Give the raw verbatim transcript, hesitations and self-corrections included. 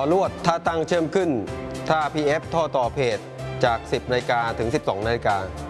ลวดถ้าตั้งเชื่อมขึ้นถ้า พี เอฟ ท่อต่อเพจจาก สิบนาฬิกาถึง สิบสองนาฬิกา